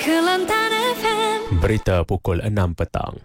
Kelantan FM. Berita pukul 6 petang.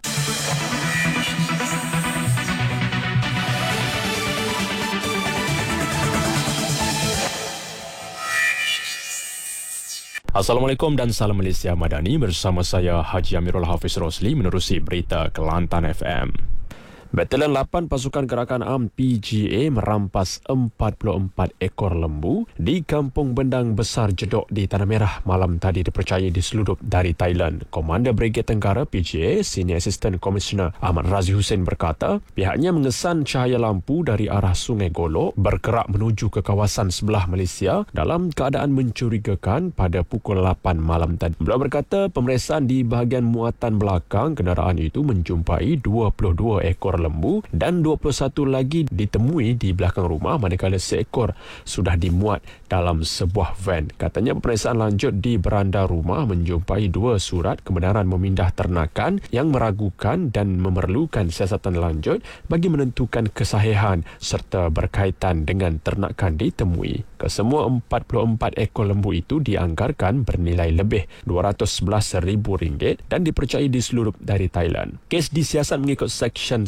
Assalamualaikum dan salam Malaysia Madani, bersama saya Haji Amirul Hafiz Rosli menerusi berita Kelantan FM. Batalion 8 Pasukan Gerakan Am PGA merampas 44 ekor lembu di Kampung Bendang Besar Jedok di Tanah Merah malam tadi dipercayai diseludup dari Thailand. Komander Brigade Tenggara PGA, Senior Assistant Commissioner Ahmad Razi Hussein berkata, pihaknya mengesan cahaya lampu dari arah Sungai Golok bergerak menuju ke kawasan sebelah Malaysia dalam keadaan mencurigakan pada pukul 8 malam tadi. Beliau berkata, pemeriksaan di bahagian muatan belakang kenderaan itu menjumpai 22 ekor lembu dan 21 lagi ditemui di belakang rumah, manakala seekor sudah dimuat dalam sebuah van. Katanya pemeriksaan lanjut di beranda rumah menjumpai 2 surat kebenaran memindah ternakan yang meragukan dan memerlukan siasatan lanjut bagi menentukan kesahihan serta berkaitan dengan ternakan ditemui. Kesemua 44 ekor lembu itu dianggarkan bernilai lebih RM211,000 dan dipercayai diseludup dari Thailand. Kes disiasat mengikut Seksyen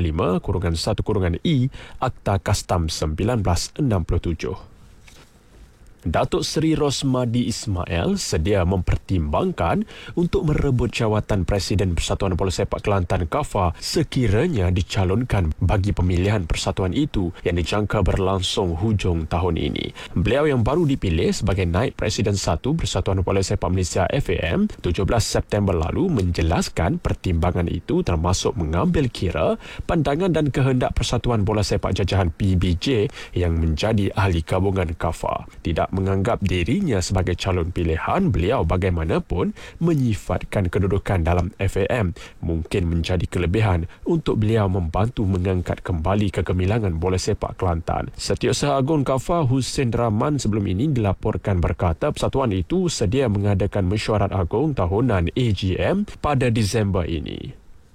135-1-I Akta Kastam 1967. Datuk Seri Rosmadi Ismail sedia mempertimbangkan untuk merebut jawatan Presiden Persatuan Bola Sepak Kelantan KAFA sekiranya dicalonkan bagi pemilihan persatuan itu yang dijangka berlangsung hujung tahun ini. Beliau yang baru dipilih sebagai Naib Presiden 1 Persatuan Bola Sepak Malaysia FAM 17 September lalu menjelaskan pertimbangan itu termasuk mengambil kira pandangan dan kehendak Persatuan Bola Sepak Jajahan PBJ yang menjadi ahli gabungan KAFA. Tidak menganggap dirinya sebagai calon pilihan, beliau bagaimanapun menyifatkan kedudukan dalam FAM mungkin menjadi kelebihan untuk beliau membantu mengangkat kembali kegemilangan bola sepak Kelantan. Setiausaha Agung KAFA Hussein Rahman sebelum ini dilaporkan berkata persatuan itu sedia mengadakan mesyuarat agung tahunan AGM pada Disember ini.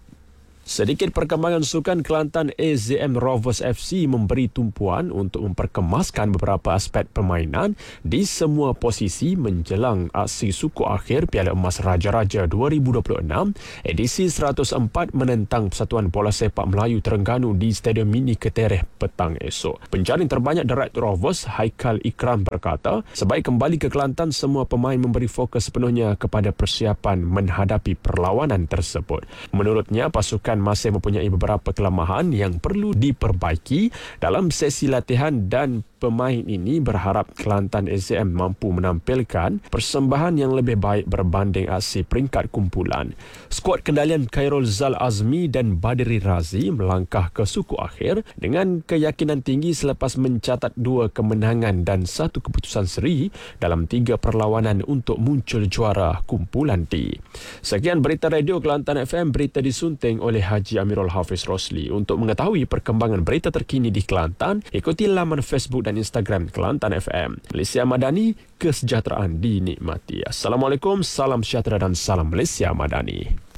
Sedikit perkembangan sukan Kelantan. AZM Rovers FC memberi tumpuan untuk memperkemaskan beberapa aspek permainan di semua posisi menjelang aksi suku akhir Piala Emas Raja-Raja 2026 edisi 104 menentang Persatuan Bola Sepak Melayu Terengganu di Stadium Mini Ketereh petang esok. Penjaring terbanyak Direktur Rovers Haikal Ikram berkata, sebaik kembali ke Kelantan, semua pemain memberi fokus sepenuhnya kepada persiapan menghadapi perlawanan tersebut. Menurutnya, pasukan masih mempunyai beberapa kelemahan yang perlu diperbaiki dalam sesi latihan dan pemain ini berharap Kelantan AZM mampu menampilkan persembahan yang lebih baik berbanding aksi peringkat kumpulan. Skuad kendalian Khairul Zal Azmi dan Badri Razi melangkah ke suku akhir dengan keyakinan tinggi selepas mencatat 2 kemenangan dan 1 keputusan seri dalam 3 perlawanan untuk muncul juara kumpulan D. Sekian berita radio Kelantan FM, berita disunting oleh Haji Amirul Hafiz Rosli. Untuk mengetahui perkembangan berita terkini di Kelantan, ikuti laman Facebook dan Instagram Kelantan FM. Malaysia Madani, kesejahteraan dinikmati. Assalamualaikum, salam sejahtera dan salam Malaysia Madani.